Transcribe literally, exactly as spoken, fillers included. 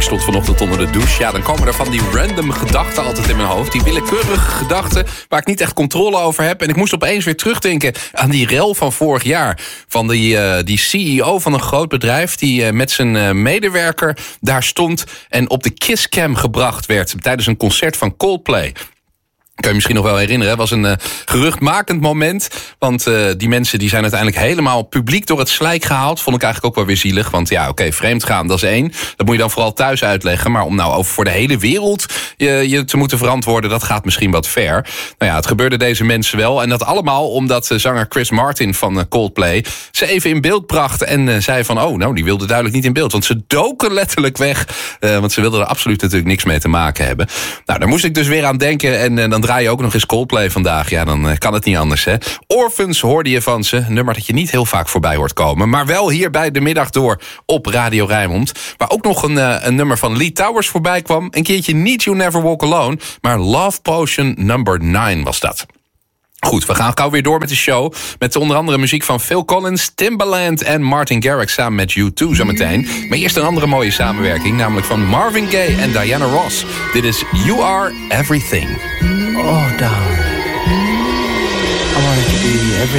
stond vanochtend onder de douche. Ja, dan komen er van die random gedachten altijd in mijn hoofd. Die willekeurige gedachten waar ik niet echt controle over heb. En ik moest opeens weer terugdenken aan die rel van vorig jaar. Van die, uh, die C E O van een groot bedrijf die uh, met zijn uh, medewerker daar stond en op de kisscam gebracht werd tijdens een concert van Coldplay. Kan je misschien nog wel herinneren. Het was een uh, geruchtmakend moment. Want uh, die mensen die zijn uiteindelijk helemaal publiek door het slijk gehaald. Vond ik eigenlijk ook wel weer zielig. Want ja, oké, okay, vreemdgaan, dat is één. Dat moet je dan vooral thuis uitleggen. Maar om nou over voor de hele wereld je, je te moeten verantwoorden, dat gaat misschien wat ver. Nou ja, het gebeurde deze mensen wel. En dat allemaal omdat uh, zanger Chris Martin van uh, Coldplay ze even in beeld bracht. En uh, zei van, oh, nou, die wilde duidelijk niet in beeld. Want ze doken letterlijk weg. Uh, want ze wilden er absoluut natuurlijk niks mee te maken hebben. Nou, daar moest ik dus weer aan denken. En uh, dan draai je ook nog eens Coldplay vandaag. Ja, dan uh, kan het niet anders, hè. Orphans hoorde je van ze. Een nummer dat je niet heel vaak voorbij hoort komen. Maar wel hier bij De Middag Door op Radio Rijnmond. Waar ook nog een, uh, een nummer van Lee Towers voorbij kwam. Een keertje Need You Never Walk Alone. Maar Love Potion number nine was dat. Goed, we gaan gauw weer door met de show. Met onder andere muziek van Phil Collins, Timbaland en Martin Garrix samen met U twee zometeen. Maar eerst een andere mooie samenwerking, namelijk van Marvin Gaye en Diana Ross. Dit is You Are Everything. Oh, darling. I want it to be everything.